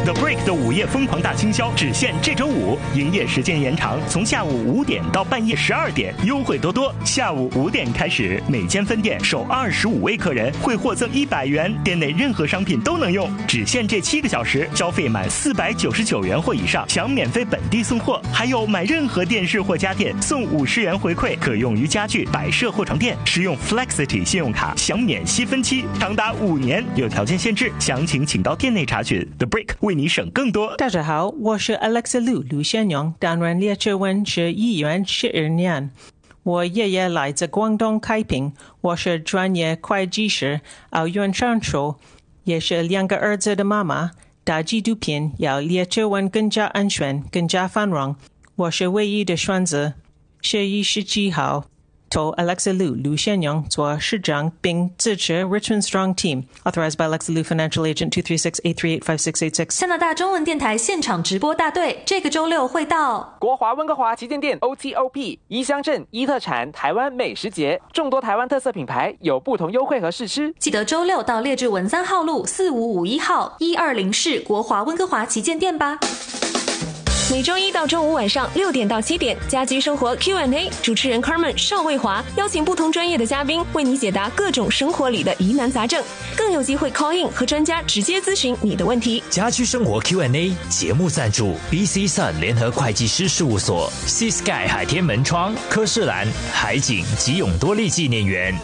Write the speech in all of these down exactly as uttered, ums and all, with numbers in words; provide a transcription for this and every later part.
The Brick 的午夜疯狂大清销只限这周五，营业时间延长，从下午五点到半夜十二点，优惠多多。下午五点开始，每间分店首二十五位客人会获赠一百元，店内任何商品都能用，只限这七个小时，消费满四百九十九元或以上享免费本地送货，还有买任何电视或家电送五十元回馈，可用于家具、摆设或床垫。使用 Flexity 信用卡享免息分期，长达五年，有条件限制，详情请到店内查询。The Brick 为你省更多。 大家好，我是 Alexa Lu 卢先勇，担任列车文是议员十二年。我爷爷来自广东开平，我是专业会计师，澳元上手，也是两个儿子的妈妈。大纪录片要列车文更加安全、更加繁荣，我是唯一的选择。十一十七号。投 Alexa Lu 卢先勇做市长，并支持 Richmond Strong Team. Authorized by Alexa Lu Financial Agent two three six eight three eight five six eight six. 加拿大中文电台现场直播大队这个周六会到国华温哥华旗舰店 O T O P 一乡镇一特产台湾美食节，众多台湾特色品牌有不同优惠和试吃。 记得周六到列治文三号路四五五一号一二零室国华温哥华旗舰店吧。 每周一到周五晚上六点到七点，家居生活 Q and A， 主持人 Carmen 邵卫华邀请不同专业的嘉宾为你解答各种生活里的疑难杂症，更有机会 call in 和专家直接咨询你的问题。 家居生活 Q and A 节目赞助 B C Sun 联合会计师事务所 Sea Sky 海天门窗科士兰海景及永多利纪念园。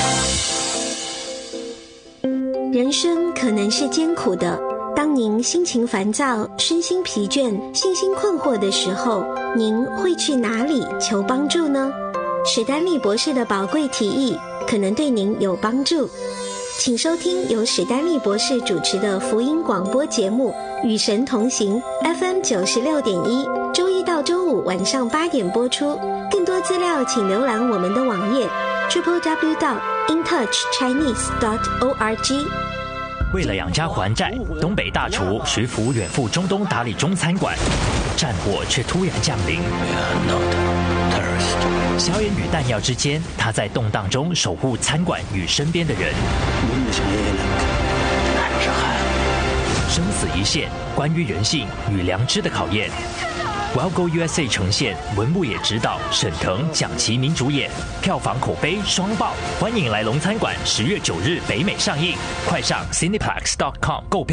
人生可能是艰苦的，当您心情烦躁、身心疲倦、信心困惑的时候，您会去哪里求帮助呢？史丹利博士的宝贵提议可能对您有帮助，请收听由史丹利博士主持的福音广播节目《与神同行》F M 九十六点一，周一到周五晚上八点播出。更多资料请浏览我们的网页 triple w dot in touch chinese dot org。 为了养家还债，东北大厨徐福远赴中东打理中餐馆，战火却突然降临。硝烟与弹药之间，他在动荡中守护餐馆与身边的人。生死一线，关于人性与良知的考验。Wellgo U S A 呈现，文牧野执导，沈腾、蒋奇明主演，票房口碑双爆，欢迎来龙餐馆，十月九日北美上映，快上 cineplex dot com 购票。